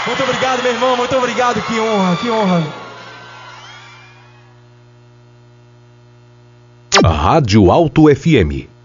Muito obrigado, meu irmão, muito obrigado, que honra, que honra. Rádio Alto FM